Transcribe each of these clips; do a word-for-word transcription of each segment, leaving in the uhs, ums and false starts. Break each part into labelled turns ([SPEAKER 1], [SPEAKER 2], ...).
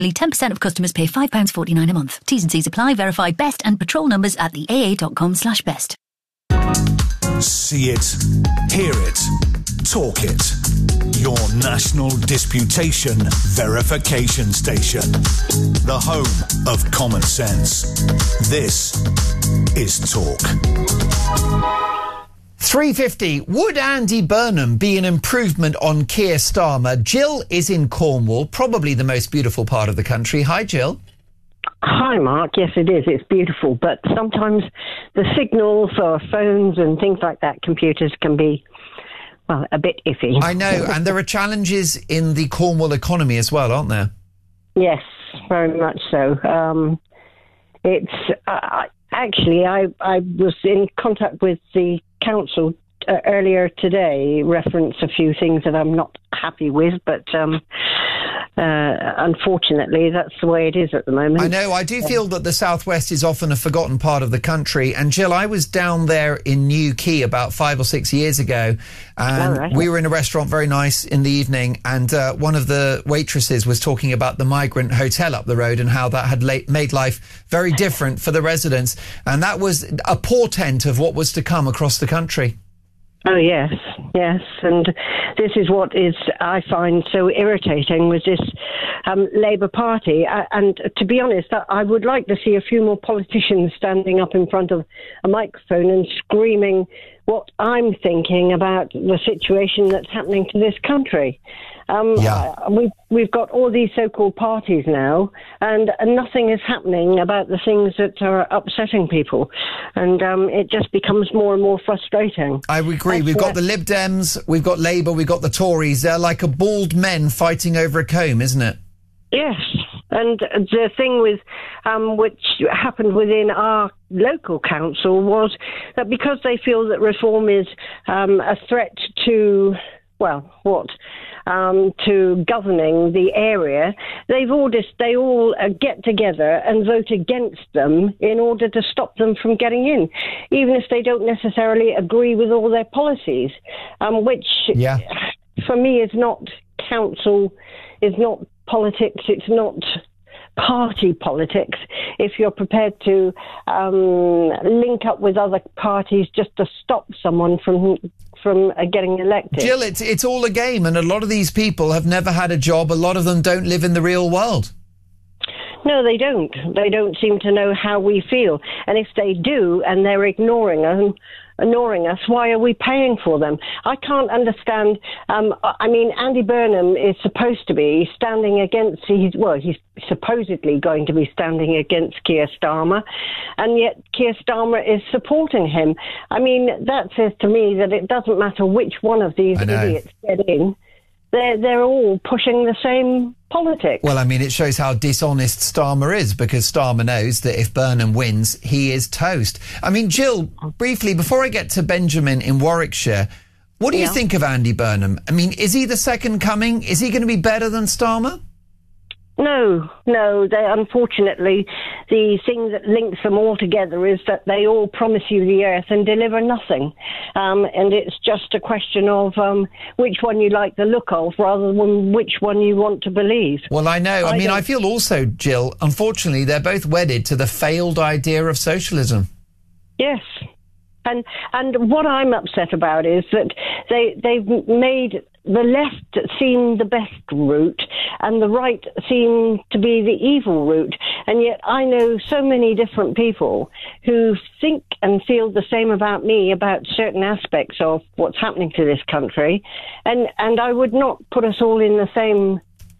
[SPEAKER 1] Only ten percent of customers pay five pounds forty-nine a month. T's and C's apply. Verify best and patrol numbers at the a a dot com slash best.
[SPEAKER 2] See it, hear it, talk it. Your national disputation verification station. The home of common sense. This is Talk.
[SPEAKER 3] three fifty. Would Andy Burnham be an improvement on Keir Starmer? Jill is in Cornwall, probably the most beautiful part of the country. Hi, Jill.
[SPEAKER 4] Hi, Mark. Yes, it is. It's beautiful. But sometimes the signals or phones and things like that, computers, can be, well, a bit iffy.
[SPEAKER 3] I know. And there are challenges in the Cornwall economy as well, aren't there?
[SPEAKER 4] Yes, very much so. Um, it's uh, actually, I, I was in contact with the council uh, earlier today, reference a few things that I'm not happy with, but um, uh, unfortunately, that's the way it is at the moment.
[SPEAKER 3] I know. I do feel that the southwest is often a forgotten part of the country. And Jill, I was down there in New Quay about five or six years ago, and
[SPEAKER 4] right.
[SPEAKER 3] we were in a restaurant, very nice, in the evening, and uh, one of the waitresses was talking about the migrant hotel up the road and how that had la- made life very different for the residents. And that was a portent of what was to come across the country.
[SPEAKER 4] Oh, yes, yes. And this is what is, I find, so irritating with this um, Labour Party. I, and to be honest, I would like to see a few more politicians standing up in front of a microphone and screaming what I'm thinking about the situation that's happening to this country. Um,
[SPEAKER 3] yeah.
[SPEAKER 4] we've, we've got all these so-called parties now, and, and nothing is happening about the things that are upsetting people. And um, it just becomes more and more frustrating.
[SPEAKER 3] I agree. That's we've got the Lib Dems, we've got Labour, we've got the Tories. They're like a bald men fighting over a comb, isn't it?
[SPEAKER 4] Yes. And the thing with um, which happened within our local council was that because they feel that reform is um, a threat to, well, what? Um, to governing the area, they've all just, they all uh, get together and vote against them in order to stop them from getting in, even if they don't necessarily agree with all their policies, um, which
[SPEAKER 3] yeah.
[SPEAKER 4] for me is not council, is not politics, it's not party politics. If you're prepared to um, link up with other parties just to stop someone from from uh, getting elected.
[SPEAKER 3] Jill, it's, it's all a game, and a lot of these people have never had a job. A lot of them don't live in the real world.
[SPEAKER 4] No, they don't. They don't seem to know how we feel. And if they do, and they're ignoring us, ignoring us, why are we paying for them? I can't understand. Um, I mean, Andy Burnham is supposed to be standing against, he's, well, he's supposedly going to be standing against Keir Starmer, and yet Keir Starmer is supporting him. I mean, that says to me that it doesn't matter which one of these idiots get in. They're, they're all pushing the same politics.
[SPEAKER 3] Well, I mean, it shows how dishonest Starmer is, because Starmer knows that if Burnham wins, he is toast. I mean, Jill, briefly, before I get to Benjamin in Warwickshire, what do you
[SPEAKER 4] yeah.
[SPEAKER 3] think of Andy Burnham? I mean, is he the second coming? Is he going to be better than Starmer?
[SPEAKER 4] No, no. They, unfortunately, the thing that links them all together is that they all promise you the earth and deliver nothing. Um, and it's just a question of um, which one you like the look of rather than which one you want to believe.
[SPEAKER 3] Well, I know. I, I mean, don't... I feel also, Jill, unfortunately, they're both wedded to the failed idea of socialism.
[SPEAKER 4] Yes. And and what I'm upset about is that they, they've made the left seem the best route and the right seem to be the evil route. And yet I know so many different people who think and feel the same about me about certain aspects of what's happening to this country. And, and I would not put us all in the same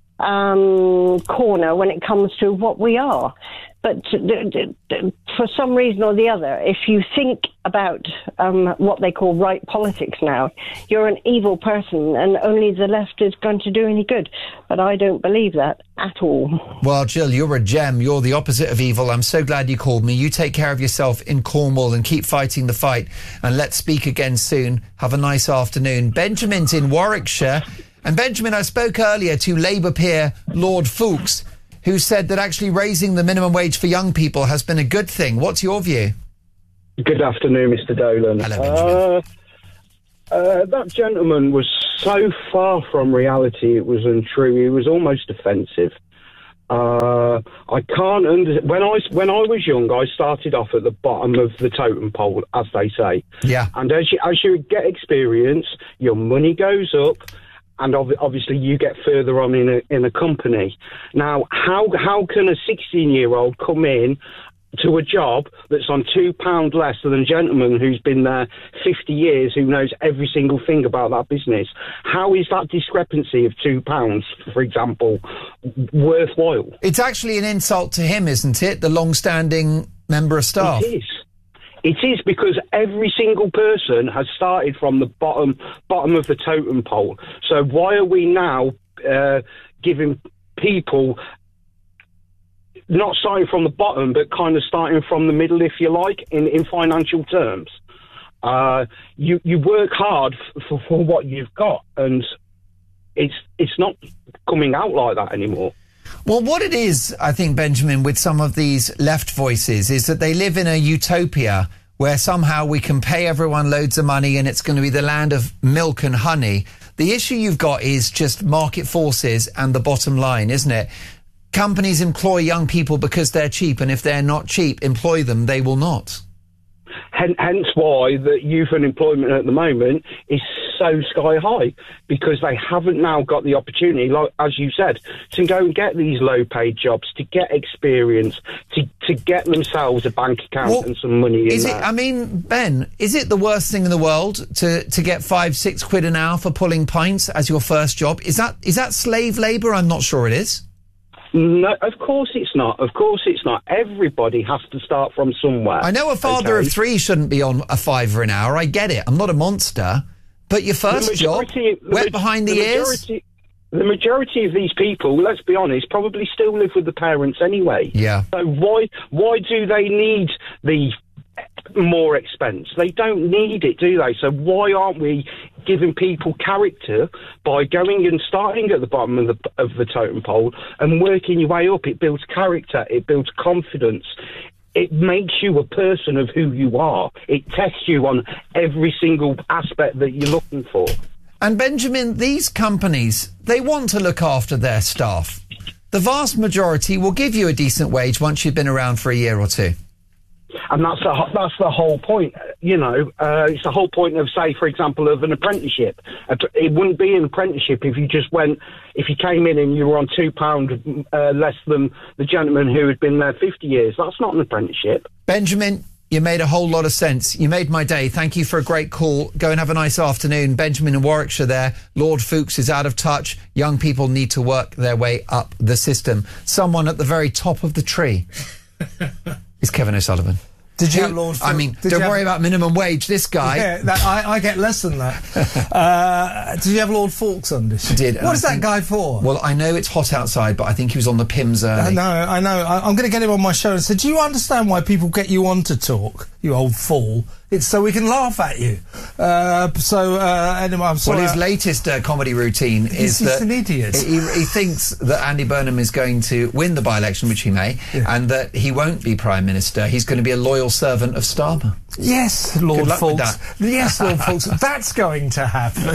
[SPEAKER 4] um, corner when it comes to what we are. But for some reason or the other, if you think about um, what they call right politics now, you're an evil person and only the left is going to do any good. But I don't believe that at all.
[SPEAKER 3] Well, Jill, you're a gem. You're the opposite of evil. I'm so glad you called me. You take care of yourself in Cornwall and keep fighting the fight. And let's speak again soon. Have a nice afternoon. Benjamin's in Warwickshire. And Benjamin, I spoke earlier to Labour peer Lord Foulkes, who said that actually raising the minimum wage for young people has been a good thing. What's your view?
[SPEAKER 5] Good afternoon, Mister Dolan.
[SPEAKER 3] Hello, Benjamin.
[SPEAKER 5] Uh, uh, that gentleman was so far from reality, it was untrue. He was almost offensive. Uh, I can't under- when I when I was young, I started off at the bottom of the totem pole, as they say.
[SPEAKER 3] Yeah.
[SPEAKER 5] And as you as you get experience, your money goes up, and ob- obviously you get further on in a in a company. Now, how how can a sixteen year old come in to a job that's on two pound less than a gentleman who's been there fifty years, who knows every single thing about that business? How is that discrepancy of two pounds, for example, worthwhile?
[SPEAKER 3] It's actually an insult to him, isn't it? The long-standing member of staff.
[SPEAKER 5] It is. It is, because every single person has started from the bottom bottom of the totem pole. So why are we now uh, giving people not starting from the bottom, but kind of starting from the middle, if you like, in, in financial terms? Uh, you you work hard f- for, for what you've got, and it's it's not coming out like that anymore.
[SPEAKER 3] Well, what it is, I think, Benjamin, with some of these left voices is that they live in a utopia where somehow we can pay everyone loads of money and it's going to be the land of milk and honey. The issue you've got is just market forces and the bottom line, isn't it? Companies employ young people because they're cheap, and if they're not cheap, employ them, they will not.
[SPEAKER 5] Hence why the youth unemployment at the moment is so sky high, because they haven't now got the opportunity, like as you said, to go and get these low-paid jobs, to get experience, to, to get themselves a bank account well, and some money in
[SPEAKER 3] is
[SPEAKER 5] there.
[SPEAKER 3] It, I mean, Ben, is it the worst thing in the world to, to get five, six quid an hour for pulling pints as your first job? Is that is that slave labour? I'm not sure it is.
[SPEAKER 5] No, of course it's not. Of course it's not. Everybody has to start from somewhere.
[SPEAKER 3] I know a father
[SPEAKER 5] okay?
[SPEAKER 3] of three shouldn't be on a fiver an hour. I get it. I'm not a monster. But your first job, wet
[SPEAKER 5] ma-
[SPEAKER 3] behind the,
[SPEAKER 5] the
[SPEAKER 3] ears?
[SPEAKER 5] Majority, the majority of these people, let's be honest, probably still live with the parents anyway.
[SPEAKER 3] Yeah.
[SPEAKER 5] So why why do they need the more expense? They don't need it, do they? So why aren't we giving people character by going and starting at the bottom of the of the totem pole and working your way up? It builds character, it builds confidence, it makes you a person of who you are. It tests you on every single aspect that you're looking for.
[SPEAKER 3] And Benjamin, these companies, they want to look after their staff. The vast majority will give you a decent wage once you've been around for a year or two.
[SPEAKER 5] And that's the, that's the whole point, you know. Uh, it's the whole point of, say, for example, of an apprenticeship. It wouldn't be an apprenticeship if you just went, if you came in and you were on two pounds uh, less than the gentleman who had been there fifty years. That's not an apprenticeship.
[SPEAKER 3] Benjamin, you made a whole lot of sense. You made my day. Thank you for a great call. Go and have a nice afternoon. Benjamin in Warwickshire there. Lord Foulkes is out of touch. Young people need to work their way up the system. Someone at the very top of the tree is Kevin O'Sullivan.
[SPEAKER 6] Did you
[SPEAKER 3] Who,
[SPEAKER 6] have Lord
[SPEAKER 3] I mean, don't worry have, about minimum wage. This guy...
[SPEAKER 6] Yeah, that, I, I get less than that. uh, did you have Lord Foulkes on this?
[SPEAKER 3] I did.
[SPEAKER 6] What is
[SPEAKER 3] I
[SPEAKER 6] that
[SPEAKER 3] think,
[SPEAKER 6] guy for?
[SPEAKER 3] Well, I know it's hot outside, but I think he was on the P I Ms early.
[SPEAKER 6] I know, I know. I, I'm going to get him on my show and say, do you understand why people get you on to talk, you old fool? It's so we can laugh at you. Uh, so, uh, anyway, I'm sorry.
[SPEAKER 3] Well, his latest uh, comedy routine
[SPEAKER 6] he's,
[SPEAKER 3] is
[SPEAKER 6] he's
[SPEAKER 3] that...
[SPEAKER 6] an idiot.
[SPEAKER 3] He, he thinks that Andy Burnham is going to win the by-election, which he may, yeah. and that he won't be Prime Minister. He's going to be a loyal servant of Starmer.
[SPEAKER 6] Yes, Lord Foulkes. Yes, Lord Foulkes. That's going to happen.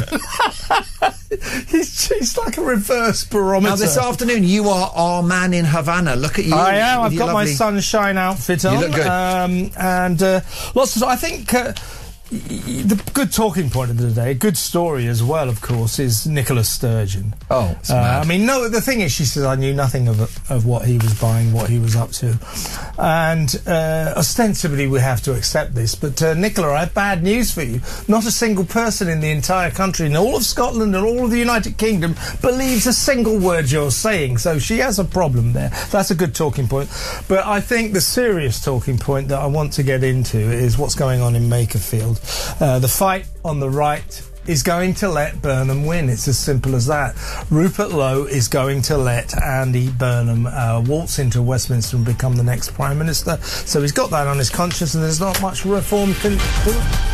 [SPEAKER 6] he's, he's like a reverse barometer.
[SPEAKER 3] Now, this afternoon, you are our man in Havana. Look at you.
[SPEAKER 6] I am. I've got lovely... my sunshine outfit on.
[SPEAKER 3] You look good.
[SPEAKER 6] Um, and uh, lots of... I think... Uh, the good talking point of the day, a good story as well, of course, is Nicola Sturgeon.
[SPEAKER 3] Oh,
[SPEAKER 6] uh, I mean, no. The thing is, she says I knew nothing of of what he was buying, what he was up to, and uh, ostensibly we have to accept this. But uh, Nicola, I have bad news for you. Not a single person in the entire country, in all of Scotland and all of the United Kingdom, believes a single word you're saying. So she has a problem there. That's a good talking point. But I think the serious talking point that I want to get into is what's going on in Makerfield. Uh, the fight on the right is going to let Burnham win. It's as simple as that. Rupert Lowe is going to let Andy Burnham uh, waltz into Westminster and become the next Prime Minister. So he's got that on his conscience, and there's not much reform can do.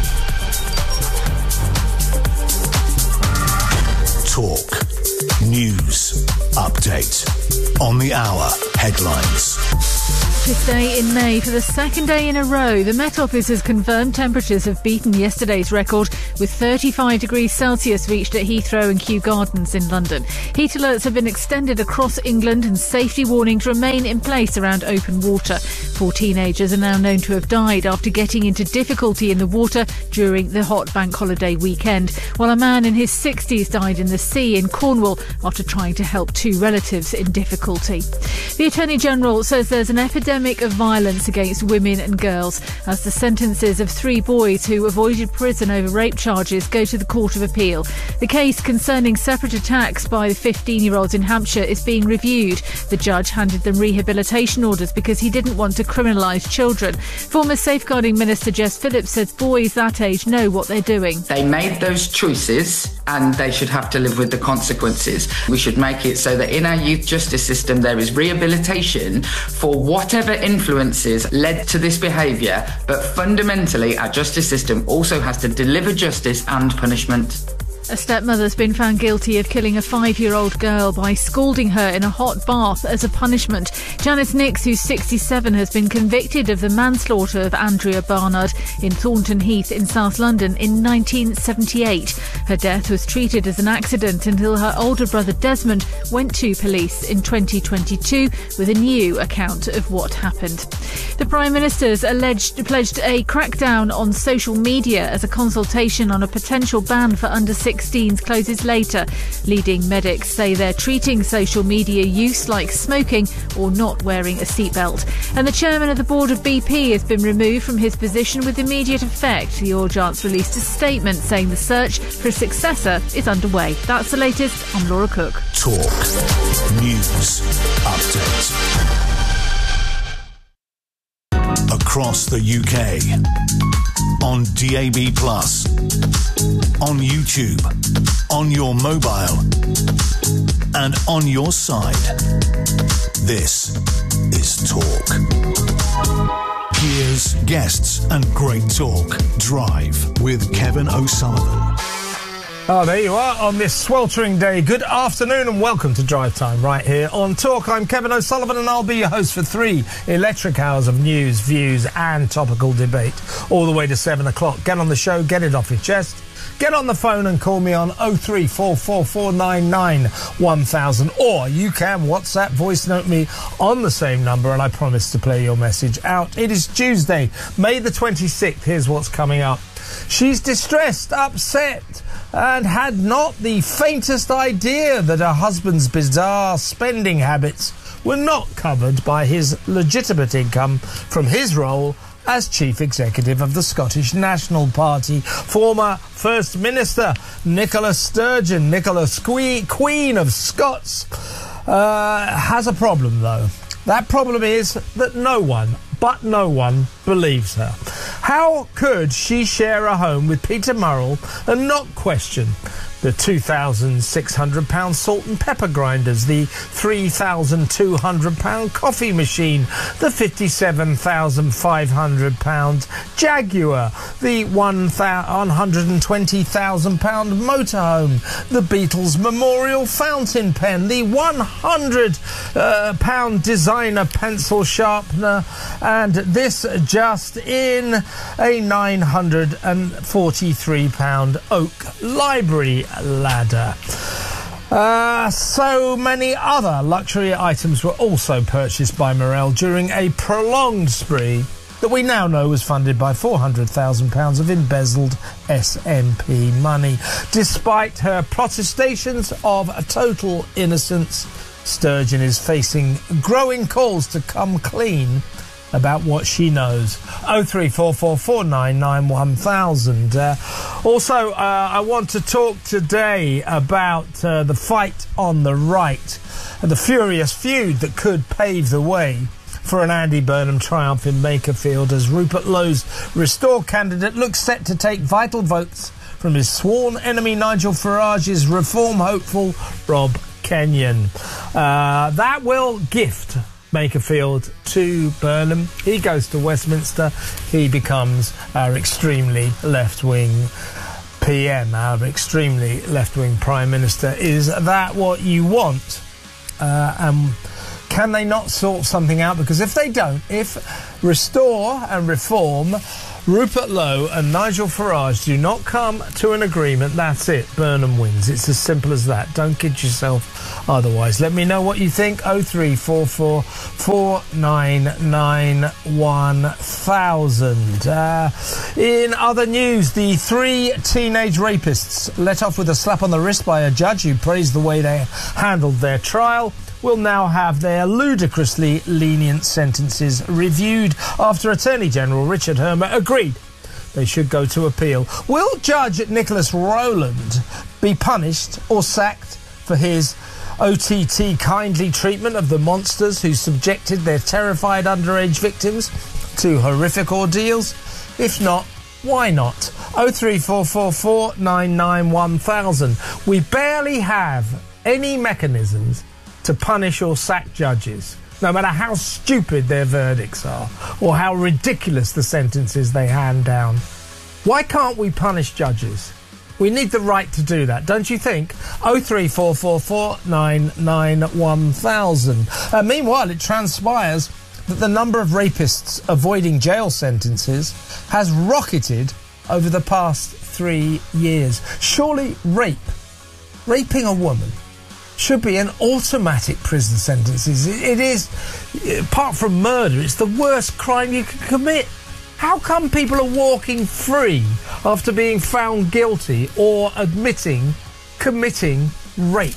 [SPEAKER 2] Talk. News. Update. On the hour. Headlines.
[SPEAKER 7] hottest day in May for the second day in a row. The Met Office has confirmed temperatures have beaten yesterday's record, with thirty-five degrees Celsius reached at Heathrow and Kew Gardens in London. Heat alerts have been extended across England and safety warnings remain in place around open water. Four teenagers are now known to have died after getting into difficulty in the water during the hot bank holiday weekend, while a man in his sixties died in the sea in Cornwall after trying to help two relatives in difficulty. The Attorney General says there's an epidemic of violence against women and girls as the sentences of three boys who avoided prison over rape charges go to the Court of Appeal. The case concerning separate attacks by the fifteen-year-olds in Hampshire is being reviewed. The judge handed them rehabilitation orders because he didn't want to criminalise children. Former Safeguarding Minister Jess Phillips says boys that age know what they're doing.
[SPEAKER 8] They made those choices and they should have to live with the consequences. We should make it so that in our youth justice system there is rehabilitation for whatever influences led to this behaviour, but fundamentally our justice system also has to deliver justice and punishment.
[SPEAKER 7] A stepmother's been found guilty of killing a five-year-old girl by scalding her in a hot bath as a punishment. Janice Nix, who's sixty-seven, has been convicted of the manslaughter of Andrea Barnard in Thornton Heath in South London in nineteen seventy-eight. Her death was treated as an accident until her older brother Desmond went to police in twenty twenty-two with a new account of what happened. The Prime Minister's alleged pledged a crackdown on social media as a consultation on a potential ban for under sixteens closes later. Leading medics say they're treating social media use like smoking or not wearing a seatbelt. And the chairman of the board of B P has been removed from his position with immediate effect. The Oil Giants released a statement saying the search for a successor is underway. That's the latest. I'm Laura Cook.
[SPEAKER 2] Talk News Update. Across the U K, on D A B plus, on YouTube, on your mobile, and on your side. This is Talk. Here's guests and great talk. Drive with Kevin O'Sullivan.
[SPEAKER 6] Oh, there you are on this sweltering day. Good afternoon and welcome to Drive Time right here on Talk. I'm Kevin O'Sullivan and I'll be your host for three electric hours of news, views and topical debate all the way to seven o'clock. Get on the show, get it off your chest. Get on the phone and call me on oh three four four four nine nine one thousand, or you can WhatsApp voice note me on the same number and I promise to play your message out. It is Tuesday, May the twenty-sixth. Here's what's coming up. She's distressed, upset, and had not the faintest idea that her husband's bizarre spending habits were not covered by his legitimate income from his role as Chief Executive of the Scottish National Party. Former First Minister Nicola Sturgeon, Nicola Sque- Queen of Scots, uh, has a problem, though. That problem is that no one, but no one, believes her. How could she share a home with Peter Murrell and not question the two thousand six hundred pound salt and pepper grinders, the three thousand two hundred pound coffee machine, the fifty-seven thousand five hundred pound Jaguar, the one hundred twenty thousand pound motorhome, the Beatles Memorial fountain pen, the one hundred pound designer pencil sharpener, and this just in, a nine hundred forty-three pound oak library ladder. Uh, so many other luxury items were also purchased by Morell during a prolonged spree that we now know was funded by four hundred thousand pounds of embezzled S N P money. Despite her protestations of total innocence, Sturgeon is facing growing calls to come clean about what she knows. oh three four four four nine nine one thousand. Uh, also, uh, I want to talk today about uh, the fight on the right, and the furious feud that could pave the way for an Andy Burnham triumph in Makerfield as Rupert Lowe's Restore candidate looks set to take vital votes from his sworn enemy Nigel Farage's reform hopeful Rob Kenyon. Uh, that will gift Makerfield to Burnham. He goes to Westminster. He becomes our extremely left-wing P M, our extremely left-wing Prime Minister. Is that what you want? Uh, and Can they not sort something out? Because if they don't, if Restore and Reform, Rupert Lowe and Nigel Farage do not come to an agreement, that's it. Burnham wins. It's as simple as that. Don't kid yourself otherwise. Let me know what you think. oh three four four, four nine nine, one thousand. Uh, in other news, the three teenage rapists let off with a slap on the wrist by a judge who praised the way they handled their trial will now have their ludicrously lenient sentences reviewed after Attorney General Richard Hermer agreed they should go to appeal. Will Judge Nicholas Rowland be punished or sacked for his O T T kindly treatment of the monsters who subjected their terrified underage victims to horrific ordeals? If not, why not? oh three four four, four nine nine, one thousand. We barely have any mechanisms to punish or sack judges, no matter how stupid their verdicts are or how ridiculous the sentences they hand down. Why can't we punish judges? We need the right to do that, don't you think? oh three four four, four nine nine, one thousand. Uh, meanwhile, it transpires that the number of rapists avoiding jail sentences has rocketed over the past three years. Surely rape, raping a woman, should be an automatic prison sentence. It is, apart from murder, it's the worst crime you can commit. How come people are walking free after being found guilty or admitting committing rape?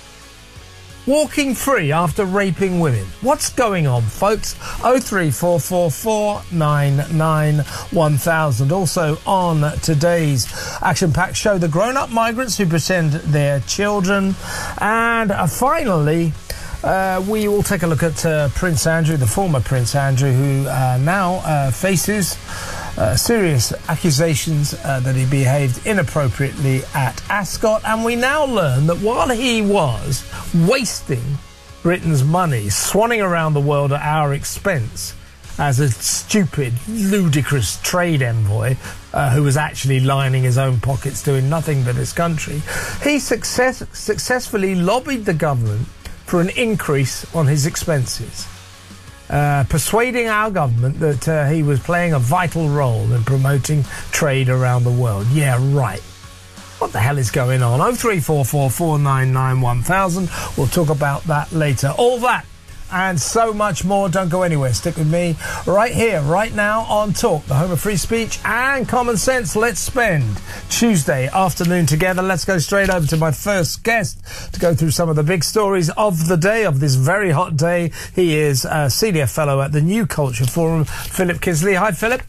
[SPEAKER 6] Walking free after raping women. What's going on, folks? oh three four four, four nine nine, one thousand. Also on today's action-packed show, the grown-up migrants who pretend they're children. And uh, finally, uh, we will take a look at uh, Prince Andrew, the former Prince Andrew, who uh, now uh, faces Uh, serious accusations uh, that he behaved inappropriately at Ascot, and we now learn that while he was wasting Britain's money, swanning around the world at our expense as a stupid, ludicrous trade envoy uh, who was actually lining his own pockets, doing nothing but his country, he success- successfully lobbied the government for an increase on his expenses. Uh, persuading our government that uh, he was playing a vital role in promoting trade around the world. Yeah, right. What the hell is going on? oh three four four, four nine nine, one thousand. We'll talk about that later. All that and so much more. Don't go anywhere. Stick with me right here, right now on Talk, the home of free speech and common sense. Let's spend Tuesday afternoon together. Let's go straight over to my first guest to go through some of the big stories of the day, of this very hot day. He is a senior fellow at the New Culture Forum, Philip Kisley. Hi, Philip.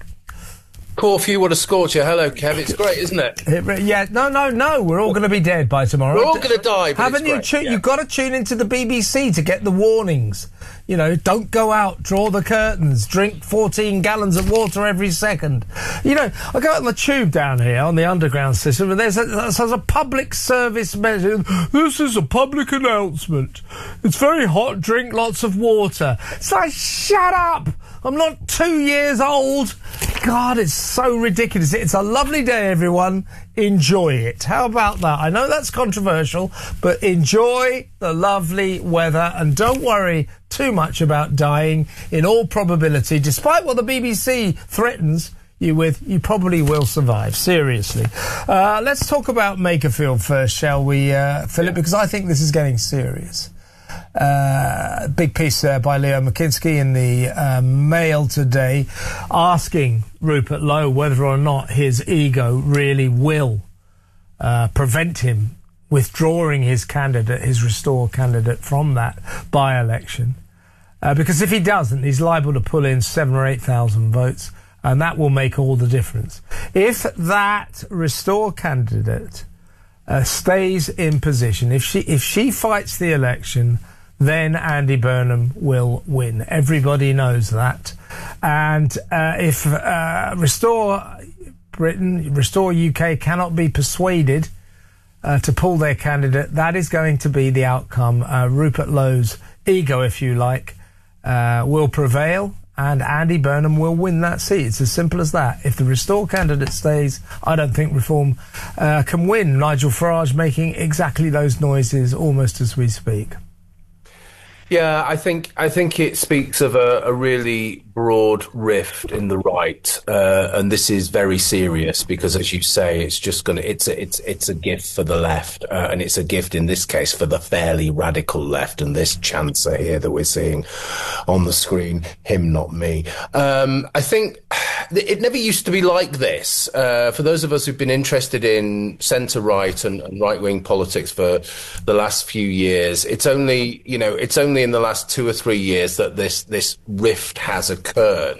[SPEAKER 9] Corfu, what a scorcher. Hello, Kev. It's great, isn't it?
[SPEAKER 6] it yeah, no, no, no. We're all going to be dead by tomorrow.
[SPEAKER 9] We're all going to die, but
[SPEAKER 6] Haven't
[SPEAKER 9] it's
[SPEAKER 6] you?
[SPEAKER 9] great,
[SPEAKER 6] Tu-
[SPEAKER 9] yeah.
[SPEAKER 6] You've got to tune into the B B C to get the warnings. You know, don't go out, draw the curtains, drink fourteen gallons of water every second. You know, I go out on the tube down here on the underground system, and there's a, there's a public service measure. This is a public announcement. It's very hot, drink lots of water. It's like, shut up! I'm not two years old. God, it's so ridiculous. It's a lovely day, everyone. Enjoy it. How about that? I know that's controversial, but enjoy the lovely weather and don't worry too much about dying. In all probability, despite what the B B C threatens you with, you probably will survive. Seriously. Uh, let's talk about Makerfield first, shall we, uh, Philip? Because I think this is getting serious. Uh, big piece there by Leo McKinsky in the uh, Mail today, asking Rupert Lowe whether or not his ego really will uh, prevent him withdrawing his candidate, his Restore candidate, from that by-election. Uh, because if he doesn't, he's liable to pull in seven or eight thousand votes, and that will make all the difference. If that Restore candidate uh, stays in position, if she if she fights the election, then Andy Burnham will win. Everybody knows that. And uh, if uh, Restore Britain, Restore U K cannot be persuaded uh, to pull their candidate, that is going to be the outcome. Uh, Rupert Lowe's ego, if you like, uh, will prevail, and Andy Burnham will win that seat. It's as simple as that. If the Restore candidate stays, I don't think Reform uh, can win. Nigel Farage making exactly those noises almost as we speak.
[SPEAKER 9] Yeah, I think I think it speaks of a, a really broad rift in the right, uh, and this is very serious because, as you say, it's just going to it's a, it's it's a gift for the left, uh, and it's a gift in this case for the fairly radical left. And this chancer here that we're seeing on the screen, him, not me. Um, I think it never used to be like this. Uh, for those of us who've been interested in centre right and, and right wing politics for the last few years, it's only you know it's only in the last two or three years that this this rift has occurred.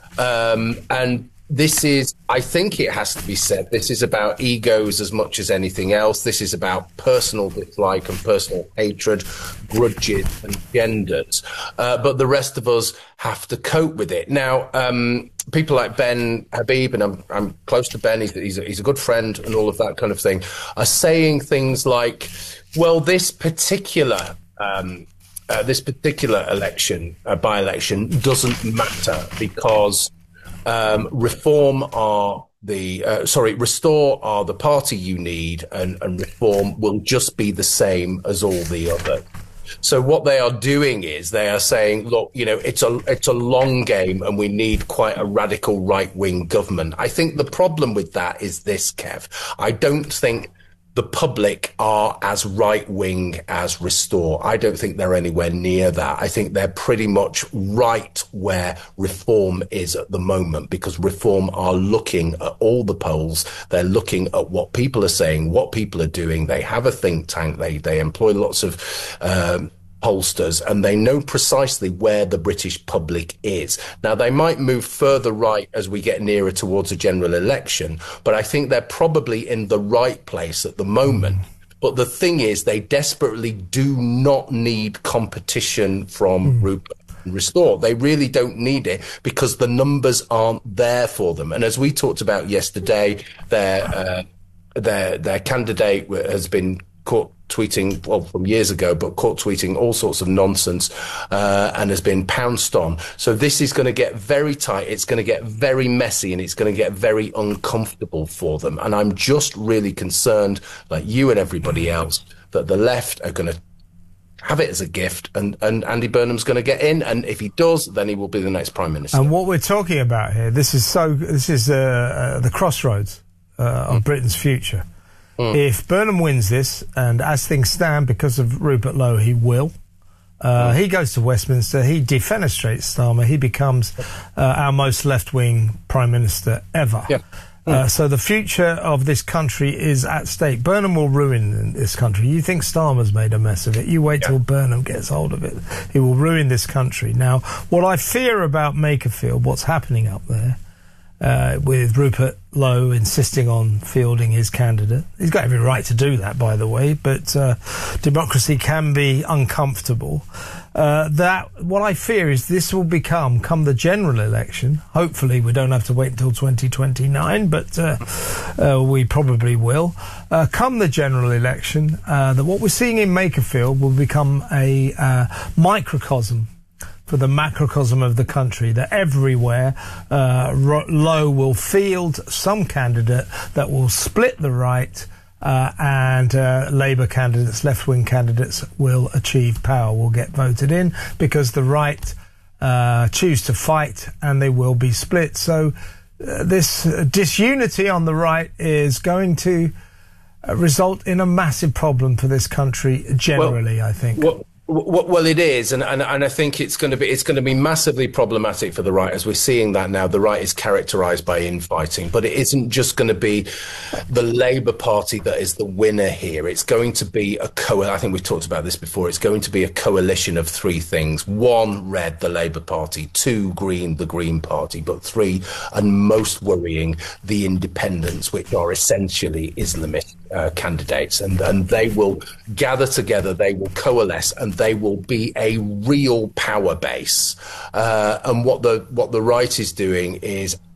[SPEAKER 9] Um, and this is, I think it has to be said, this is about egos as much as anything else. This is about personal dislike and personal hatred, grudges and genders. Uh, but the rest of us have to cope with it. Now, um, people like Ben Habib, and I'm, I'm close to Ben, he's, he's, a, he's a good friend and all of that kind of thing, are saying things like, well, this particular um Uh, this particular election, uh, by-election, doesn't matter because um, Reform are the uh, sorry, Restore are the party you need, and, and Reform will just be the same as all the other. So what they are doing is they are saying, look, you know, it's a it's a long game, and we need quite a radical right-wing government. I think the problem with that is this, Kev. I don't think the public are as right-wing as Restore. I don't think they're anywhere near that. I think they're pretty much right where Reform is at the moment, because Reform are looking at all the polls. They're looking at what people are saying, what people are doing. They have a think tank. They, they employ lots of um, pollsters, and they know precisely where the British public is. Now, they might move further right as we get nearer towards a general election, but I think they're probably in the right place at the moment. But the thing is, they desperately do not need competition from mm. Rupert and Restore. They really don't need it because the numbers aren't there for them. And as we talked about yesterday, their uh, their their candidate has been caught tweeting, well, from years ago, but caught tweeting all sorts of nonsense, uh, and has been pounced on. So this is going to get very tight. It's going to get very messy, and it's going to get very uncomfortable for them. And I'm just really concerned, like you and everybody else, that the left are going to have it as a gift, and, and Andy Burnham's going to get in. And if he does, then he will be the next Prime Minister.
[SPEAKER 6] And what we're talking about here, this is so, this is uh, uh, the crossroads uh, of mm. Britain's future. Mm. If Burnham wins this, and as things stand, because of Rupert Lowe, he will, uh, mm. he goes to Westminster, he defenestrates Starmer, he becomes uh, our most left-wing Prime Minister ever. Yeah. Mm. Uh, so the future of this country is at stake. Burnham will ruin this country. You think Starmer's made a mess of it. You wait yeah. till Burnham gets hold of it. He will ruin this country. Now, what I fear about Makerfield, what's happening up there, Uh, with Rupert Lowe insisting on fielding his candidate. He's got every right to do that, by the way, but uh, democracy can be uncomfortable. Uh, that what I fear is this will become, come the general election, hopefully we don't have to wait until twenty twenty-nine, but uh, uh, we probably will. Uh, come the general election, uh, that what we're seeing in Makerfield will become a uh, microcosm for the macrocosm of the country, that everywhere uh, Lowe will field some candidate that will split the right, uh, and uh, Labour candidates, left-wing candidates, will achieve power, will get voted in, because the right uh, choose to fight and they will be split. So uh, this uh, disunity on the right is going to uh, result in a massive problem for this country generally, well, I think.
[SPEAKER 9] Well, Well, it is, and, and and I think it's going to be it's going to be massively problematic for the right, as we're seeing that now. The right is characterised by infighting, but it isn't just going to be the Labour Party that is the winner here. It's going to be a co. I think we've talked about this before. It's going to be a coalition of three things: one, red, the Labour Party; two, green, the Green Party; but three, and most worrying, the independents, which are essentially Islamist uh, candidates, and and they will gather together, they will coalesce, and they will be a real power base. Uh, and what the what the right is doing is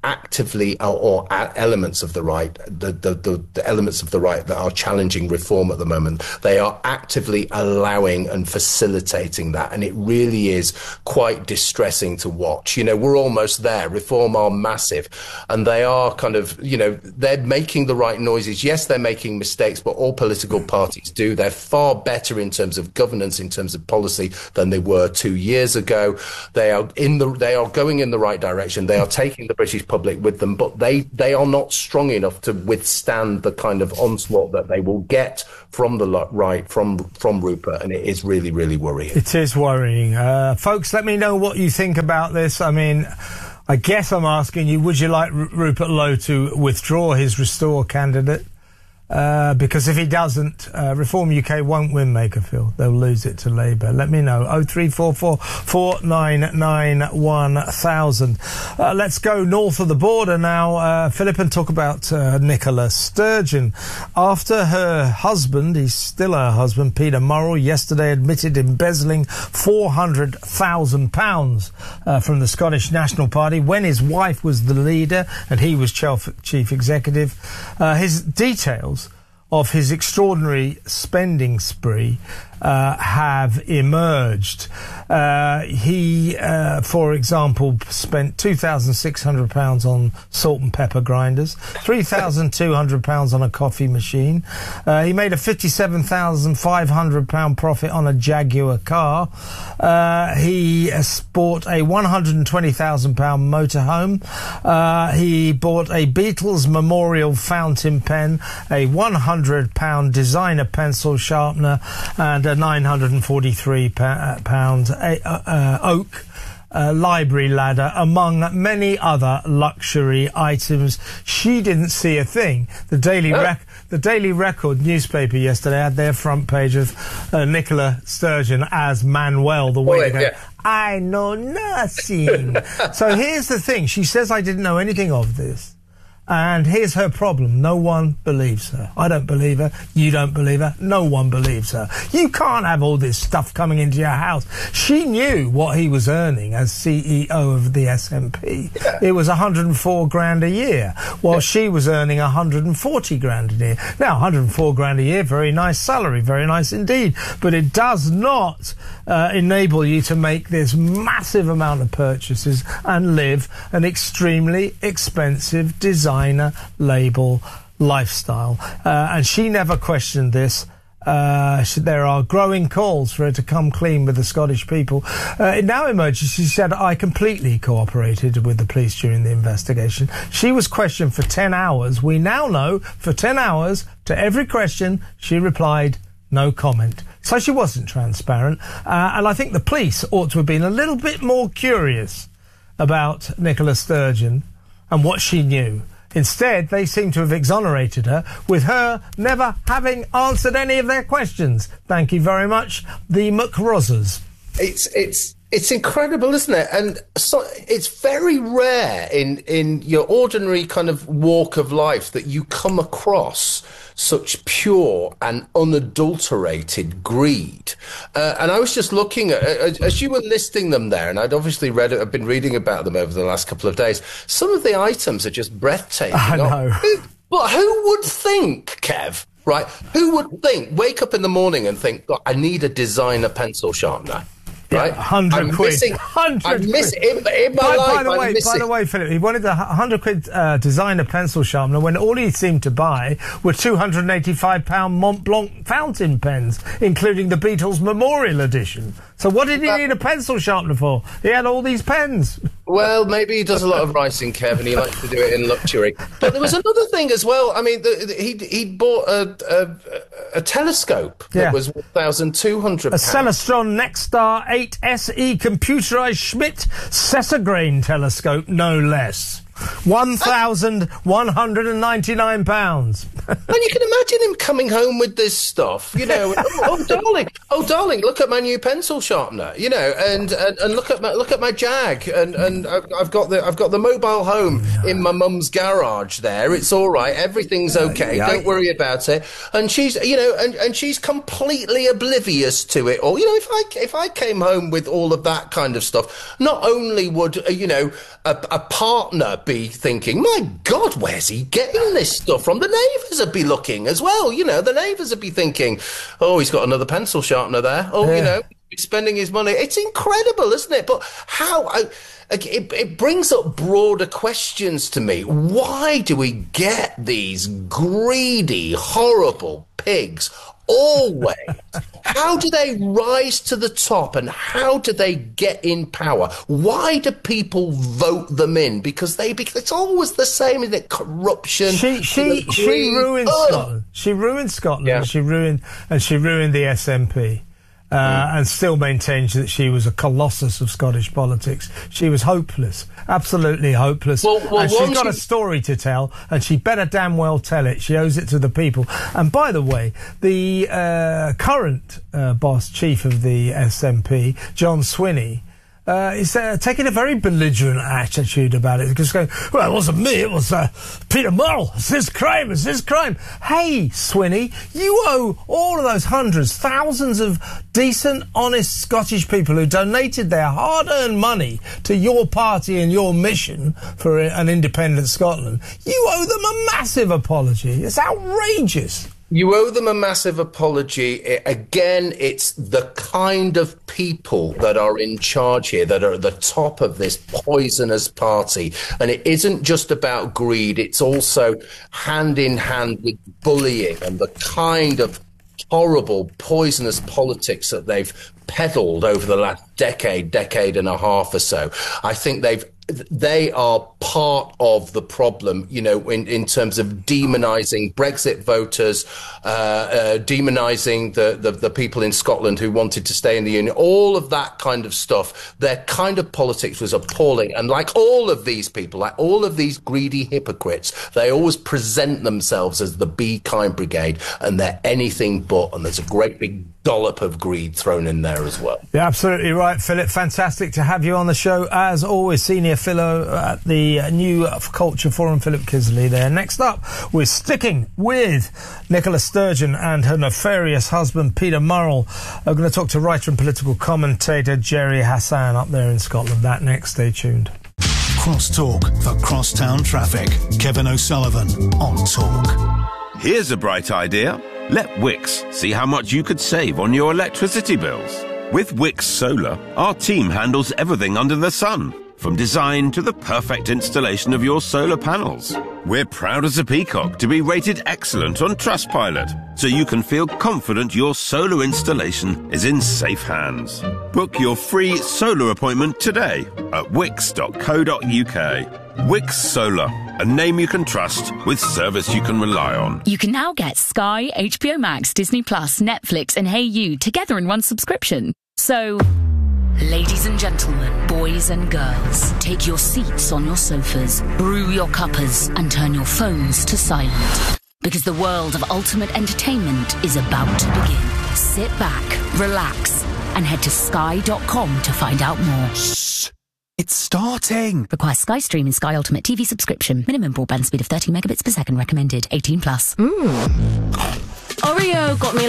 [SPEAKER 9] actively, or, or elements of the right, the, the, the, the elements of the right that are challenging reform at the moment, they are actively allowing and facilitating that. And it really is quite distressing to watch. You know, we're almost there. Reform are massive, and they are kind of, you know, they're making the right noises. Yes, they're making mistakes, but all political parties do. They're far better in terms of governance, in terms of policy, than they were two years ago. They are in the, they are going in the right direction. They are taking the British public with them, but they, they are not strong enough to withstand the kind of onslaught that they will get from the right, from from Rupert, and it is really, really worrying.
[SPEAKER 6] It is worrying. Uh, folks, let me know what you think about this. I mean, I guess I'm asking you, would you like R- Rupert Lowe to withdraw his Restore candidate? Uh, because if he doesn't, uh, Reform U K won't win Makerfield. They'll lose it to Labour. Let me know. oh three four four, four nine nine, one thousand. Uh, let's go north of the border now, uh, Philip, and talk about uh, Nicola Sturgeon. After her husband, he's still her husband, Peter Murrell, yesterday admitted embezzling four hundred thousand pounds uh, from the Scottish National Party when his wife was the leader and he was chief executive. Uh, his details of his extraordinary spending spree uh, have emerged. Uh, he, uh, for example, spent two thousand six hundred pounds on salt and pepper grinders, three thousand two hundred pounds on a coffee machine. Uh, he made a fifty-seven thousand five hundred pounds profit on a Jaguar car. Uh, he uh, bought a one hundred twenty thousand pounds motorhome. Uh, he bought a Beatles Memorial fountain pen, a one hundred pounds designer pencil sharpener, and a nine hundred forty-three pounds uh, uh, oak uh, library ladder, among many other luxury items. She didn't see a thing. The Daily
[SPEAKER 9] oh.
[SPEAKER 6] Rec- the Daily Record newspaper yesterday had their front page of uh, Nicola Sturgeon as Manuel, the waiter.
[SPEAKER 9] Oh, yeah.
[SPEAKER 6] I know nothing. So here's the thing. She says, I didn't know anything of this. And here's her problem. No one believes her. I don't believe her. You don't believe her. No one believes her. You can't have all this stuff coming into your house. She knew what he was earning as C E O of the S N P. Yeah. It was one hundred four grand a year, while yeah. she was earning one hundred forty grand a year. Now, one hundred four grand a year, very nice salary, very nice indeed. But it does not uh, enable you to make this massive amount of purchases and live an extremely expensive design label lifestyle. Uh, and she never questioned this. Uh, she, there are growing calls for her to come clean with the Scottish people. Uh, it now emerges, she said, I completely cooperated with the police during the investigation. She was questioned for ten hours. We now know for ten hours, to every question, she replied, no comment. So she wasn't transparent. Uh, and I think the police ought to have been a little bit more curious about Nicola Sturgeon and what she knew. Instead, they seem to have exonerated her, with her never having answered any of their questions. Thank you very much, the McRozzers.
[SPEAKER 9] It's it's it's incredible, isn't it? And so it's very rare in in your ordinary kind of walk of life that you come across such pure and unadulterated greed. Uh, and I was just looking at, as you were listing them there, and I'd obviously read it, I've been reading about them over the last couple of days. Some of the items are just breathtaking.
[SPEAKER 6] I know.
[SPEAKER 9] Who, well, who would think, Kev, right? Who would think, wake up in the morning and think, God, I need a designer pencil sharpener? Right,
[SPEAKER 6] yeah, hundred quid.
[SPEAKER 9] Missing,
[SPEAKER 6] hundred
[SPEAKER 9] I'm missing, in, in my
[SPEAKER 6] by,
[SPEAKER 9] life,
[SPEAKER 6] by the
[SPEAKER 9] I'm
[SPEAKER 6] way,
[SPEAKER 9] missing.
[SPEAKER 6] by the way, Philip, he wanted a hundred quid uh, designer pencil sharpener when all he seemed to buy were two hundred and eighty-five pound Mont Blanc fountain pens, including the Beatles Memorial Edition. So what did he uh, need a pencil sharpener for? He had all these pens.
[SPEAKER 9] Well, maybe he does a lot of writing, Kev, and he likes to do it in luxury. But there was another thing as well. I mean, the, the, he he bought a a, a telescope
[SPEAKER 6] yeah.
[SPEAKER 9] that was one thousand two hundred pounds.
[SPEAKER 6] A Celestron Nexstar eight S E computerised Schmidt Sessagrain telescope, no less. one thousand one hundred ninety-nine pounds.
[SPEAKER 9] And you can imagine him coming home with this stuff, you know. oh, oh, darling, oh, darling, look at my new pencil sharpener, you know, and, and, and look at my look at my Jag, and, and I've got the I've got the mobile home in my mum's garage. There, it's all right, everything's okay. Uh, yeah, Don't worry about it. And she's, you know, and, and she's completely oblivious to it all. You know, if I if I came home with all of that kind of stuff, not only would uh, you know a, a partner be be thinking, my God, where's he getting this stuff from? The neighbours would be looking as well. You know, the neighbours would be thinking, oh, he's got another pencil sharpener there. Oh, yeah. You know, he's spending his money. It's incredible, isn't it? But how... I, It, it brings up broader questions to me. Why do we get these greedy, horrible pigs always? How do they rise to the top, and how do they get in power? Why do people vote them in? Because they because it's always the same, isn't it? Corruption.
[SPEAKER 6] She she she ruined Ugh. Scotland. She ruined Scotland. Yeah. She ruined and she ruined the S N P. Uh, mm. And still maintains that she was a colossus of Scottish politics. She was hopeless, absolutely hopeless. Well, well, and she's got she... a story to tell, and she better damn well tell it. She owes it to the people. And by the way, the uh, current uh, boss, chief of the S N P, John Swinney, Uh, is uh, taking a very belligerent attitude about it, because going, well, it wasn't me, it was uh, Peter Murrell. It's his crime, it's his crime. Hey, Swinney, you owe all of those hundreds, thousands of decent, honest Scottish people who donated their hard-earned money to your party and your mission for an independent Scotland. You owe them a massive apology. It's outrageous.
[SPEAKER 9] You owe them a massive apology. I, again, it's the kind of people that are in charge here, that are at the top of this poisonous party. And it isn't just about greed. It's also hand in hand with bullying and the kind of horrible, poisonous politics that they've peddled over the last decade, decade and a half or so. I think they've They are part of the problem, you know, in, in terms of demonising Brexit voters, uh, uh, demonising the, the, the people in Scotland who wanted to stay in the Union, all of that kind of stuff. Their kind of politics was appalling. And like all of these people, like all of these greedy hypocrites, they always present themselves as the Be Kind Brigade, and they're anything but. And there's a great big dollop of greed thrown in there as well.
[SPEAKER 6] You're absolutely right, Philip. Fantastic to have you on the show, as always. Senior fellow at the New Culture Forum, Philip Kisley there. Next up, we're sticking with Nicola Sturgeon and her nefarious husband, Peter Murrell. I'm going to talk to writer and political commentator Jerry Hassan up there in Scotland. That next. Stay tuned.
[SPEAKER 2] Crosstalk for crosstown traffic. Kevin O'Sullivan on Talk.
[SPEAKER 10] Here's a bright idea. Let Wix see how much you could save on your electricity bills. With Wix Solar, our team handles everything under the sun, from design to the perfect installation of your solar panels. We're proud as a peacock to be rated excellent on Trustpilot, so you can feel confident your solar installation is in safe hands. Book your free solar appointment today at wix dot co dot uk. Wix Solar, a name you can trust with service you can rely on.
[SPEAKER 11] You can now get Sky, H B O Max, Disney Plus, Netflix and Hey You together in one subscription. So, ladies and gentlemen, boys and girls, take your seats on your sofas, brew your cuppers and turn your phones to silent. Because the world of ultimate entertainment is about to begin. Sit back, relax and head to sky dot com to find out more.
[SPEAKER 12] Shh. It's starting.
[SPEAKER 11] Requires Sky Stream and Sky Ultimate T V subscription. Minimum broadband speed of thirty megabits per second recommended. eighteen plus.
[SPEAKER 13] Mmm. Oreo got me